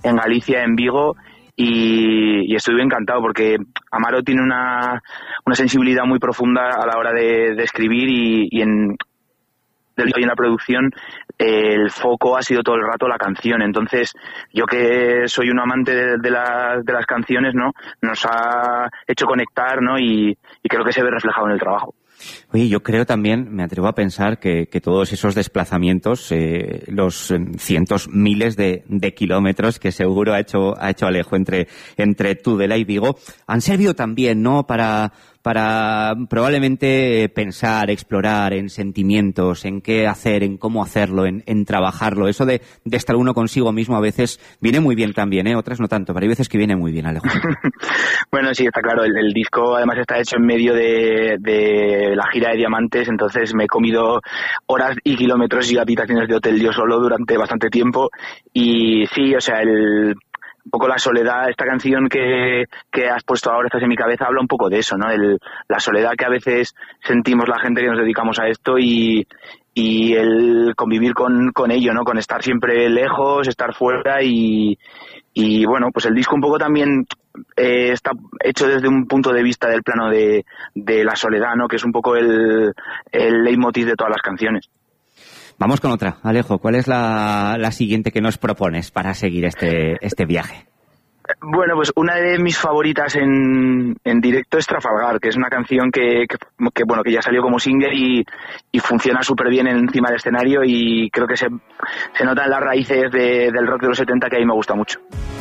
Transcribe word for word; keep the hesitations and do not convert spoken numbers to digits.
en Galicia, en Vigo, y, y estuve encantado porque Amaro tiene una, una sensibilidad muy profunda a la hora de, de escribir y, y en y en la producción el foco ha sido todo el rato la canción. Entonces yo, que soy un amante de, de, la, de las canciones, ¿no?, nos ha hecho conectar, ¿no?, y, y creo que se ve reflejado en el trabajo. Oye, yo creo también, me atrevo a pensar que, que todos esos desplazamientos, eh, los eh, cientos, miles de, de kilómetros que seguro ha hecho, ha hecho Alejo entre, entre Tudela y Vigo, han servido también, ¿no?, para, para probablemente pensar, explorar en sentimientos, en qué hacer, en cómo hacerlo, en, en trabajarlo. Eso de, de estar uno consigo mismo a veces viene muy bien también, ¿eh? Otras no tanto, pero hay veces que viene muy bien, Alejo. Bueno, sí, está claro. El, el disco además está hecho en medio de, de la gira de Diamantes, entonces me he comido horas y kilómetros y habitaciones de hotel yo solo durante bastante tiempo. Y sí, o sea, el... un poco la soledad, esta canción que, que has puesto ahora, estás en mi cabeza, habla un poco de eso, ¿no? El, la soledad que a veces sentimos la gente que nos dedicamos a esto y, y el convivir con, con ello, ¿no? Con estar siempre lejos, estar fuera y, y bueno, pues el disco un poco también eh, está hecho desde un punto de vista del plano de, de la soledad, ¿no? Que es un poco el, el leitmotiv de todas las canciones. Vamos con otra. Alejo, ¿cuál es la, la siguiente que nos propones para seguir este, este viaje? Bueno, pues una de mis favoritas en, en directo es Trafalgar, que es una canción que, que, que bueno, que ya salió como single y, y funciona súper bien encima del escenario y creo que se, se notan las raíces de, del rock de los setenta, que a mí me gusta mucho.